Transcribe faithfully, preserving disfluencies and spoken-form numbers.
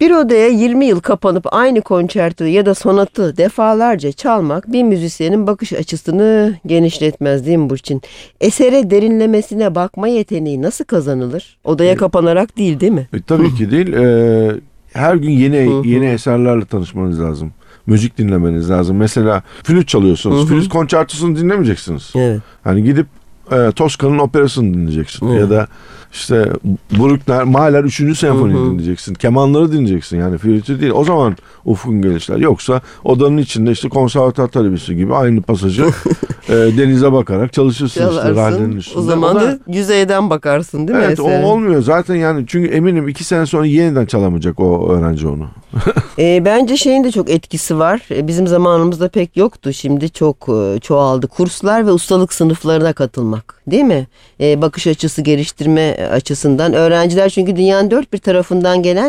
Bir odaya yirmi yıl kapanıp aynı konçertoyu ya da sonatı defalarca çalmak bir müzisyenin bakış açısını genişletmez değil mi Burçin? Esere derinlemesine bakma yeteneği nasıl kazanılır? Odaya kapanarak değil, değil mi? E, tabii ki değil. E, her gün yeni yeni eserlerle tanışmanız lazım. Müzik dinlemeniz lazım. Mesela flüt çalıyorsunuz. Flüt konçertosunu dinlemeyeceksiniz. Evet. Hani gidip e, Tosca'nın operasını dinleyeceksin. Evet. Ya da işte Bruckner, Mahler üçüncü senfoniyi dinleyeceksin. Kemanları dinleyeceksin. Yani flütü değil. O zaman ufkun genişler. Yoksa odanın içinde işte konservatuar talebesi gibi aynı pasajı e, denize bakarak çalışırsın. Işte, radyoların üstünde. O zaman O da, da yüzeyden bakarsın değil mi? evet, esere? o olmuyor zaten yani, çünkü eminim iki sene sonra yeniden çalamayacak o öğrenci onu. E, bence şeyin de çok etkisi var. E, bizim zamanımızda pek yoktu. Şimdi çok e, çoğaldı. Kurslar ve ustalık sınıflarına katılmak, değil mi? E, bakış açısı geliştirme açısından öğrenciler, çünkü dünyanın dört bir tarafından gelen